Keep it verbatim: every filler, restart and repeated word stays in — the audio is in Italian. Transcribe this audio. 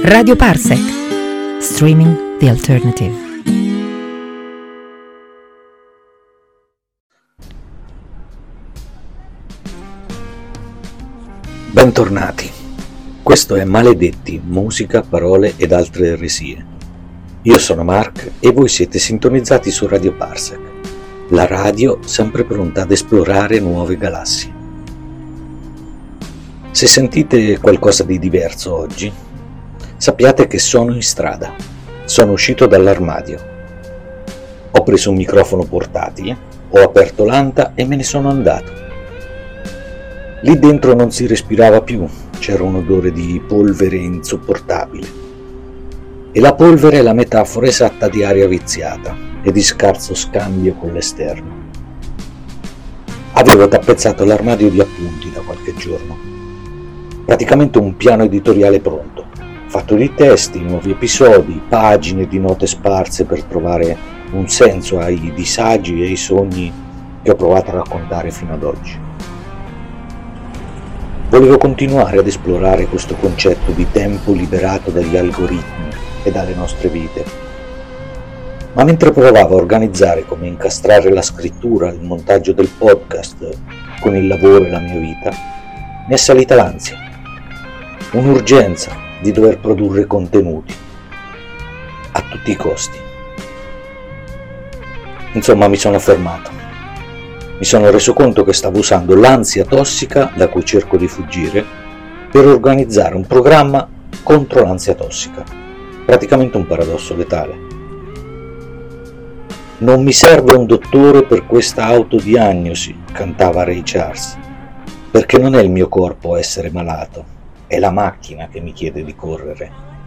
Radio Parsec, streaming the alternative. Bentornati, questo è Maledetti, musica, parole ed altre eresie. Io sono Mark e voi siete sintonizzati su Radio Parsec, la radio sempre pronta ad esplorare nuove galassie. Se sentite qualcosa di diverso oggi, sappiate che sono in strada, sono uscito dall'armadio. Ho preso un microfono portatile, ho aperto l'anta e me ne sono andato. Lì dentro non si respirava più, c'era un odore di polvere insopportabile. E la polvere è la metafora esatta di aria viziata e di scarso scambio con l'esterno. Avevo tappezzato l'armadio di appunti da qualche giorno. Praticamente un piano editoriale pronto, fatto di testi, nuovi episodi, pagine di note sparse per trovare un senso ai disagi e ai sogni che ho provato a raccontare fino ad oggi. Volevo continuare ad esplorare questo concetto di tempo liberato dagli algoritmi e dalle nostre vite. Ma mentre provavo a organizzare come incastrare la scrittura, il montaggio del podcast con il lavoro e la mia vita, mi è salita l'ansia, un'urgenza di dover produrre contenuti a tutti i costi. Insomma, mi sono fermato. Mi sono reso conto che stavo usando l'ansia tossica da cui cerco di fuggire per organizzare un programma contro l'ansia tossica, praticamente un paradosso letale. Non mi serve un dottore per questa autodiagnosi, cantava Ray Charles, perché non è il mio corpo a essere malato, è la macchina che mi chiede di correre.